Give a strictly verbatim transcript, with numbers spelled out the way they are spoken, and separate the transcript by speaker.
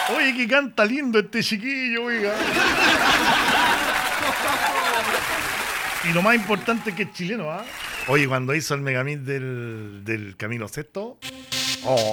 Speaker 1: Oye, que canta lindo este chiquillo, oiga. Y lo más importante es que es chileno, ¿ah? Oye, cuando hizo el megamix del, del Camilo Sesto, oh,